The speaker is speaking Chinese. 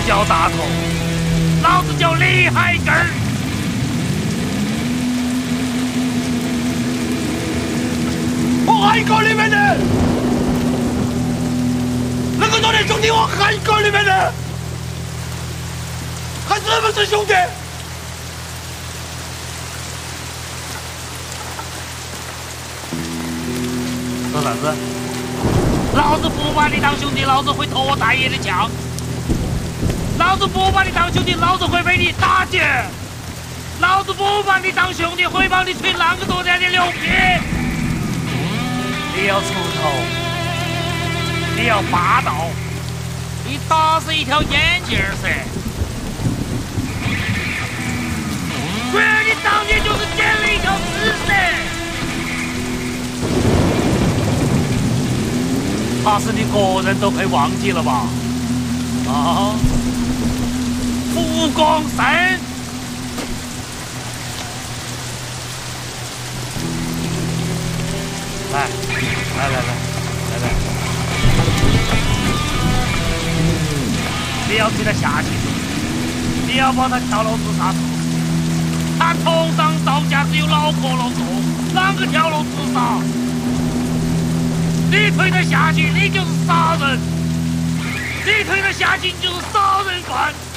叫大头，老子叫李海根儿。 我还搞你们的，那么多年兄弟，我还搞你们的，还是不是兄弟？ 说啥子？老子不把你当兄弟，老子会拖我大爷的枪。老子不把你当兄弟，老子会被你打劫。老子不把你当兄弟，会帮你吹啷个多点的牛逼。你要出头，你要霸道，你打死一条眼镜儿噻。不然你当年就是捡了一条死噻。怕是你个人都快忘记了吧？啊！胡光生，来，你要推他下去，你要把他跳楼自杀。他头上刀架只有脑壳能做，啷个跳楼自杀？你推他下去，你就是杀人；你推他下去，你就是杀人犯。